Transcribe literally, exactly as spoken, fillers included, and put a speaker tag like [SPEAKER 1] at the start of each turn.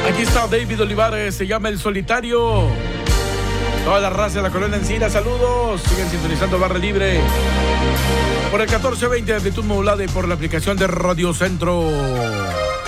[SPEAKER 1] Aquí está David Olivares, se llama El Solitario. Toda la raza de la colonia Encina, saludos. Siguen sintonizando Barra Libre por el catorce veinte de amplitud modulada y por la aplicación de Radio Centro.